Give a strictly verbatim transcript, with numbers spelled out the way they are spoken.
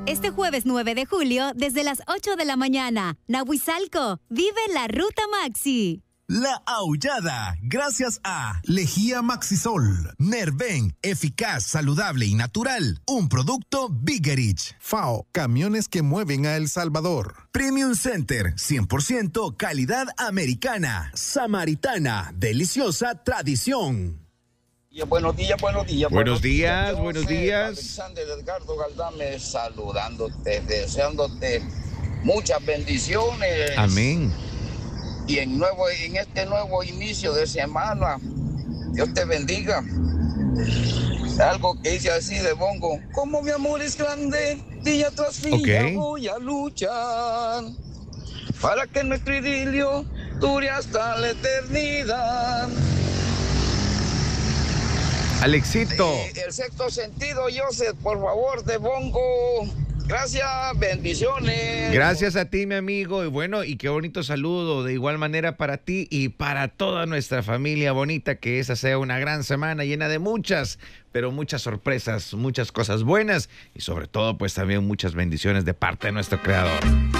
Este jueves nueve de julio, desde las ocho de la mañana, Nahuizalco, vive la Ruta Maxi. La Aullada, gracias a Lejía Maxisol, Nerven, eficaz, saludable y natural, un producto Bigerich. F A O, camiones que mueven a El Salvador. Premium Center, cien por ciento calidad americana. Samaritana, deliciosa tradición. Buenos días, buenos días. Buenos días, buenos días. Alexander Edgardo Galdame saludándote, deseándote muchas bendiciones. Amén. Y en, nuevo, en este nuevo inicio de semana, Dios te bendiga. Algo que dice así de bongo. Como mi amor es grande, día tras día okay. voy a luchar para que nuestro idilio dure hasta la eternidad. Alexito. Eh, el sexto sentido, Joseph, por favor, de bongo. Gracias, bendiciones. Gracias a ti, mi amigo, y bueno, y qué bonito saludo de igual manera para ti y para toda nuestra familia bonita, que esa sea una gran semana llena de muchas, pero muchas sorpresas, muchas cosas buenas y sobre todo pues también muchas bendiciones de parte de nuestro Creador.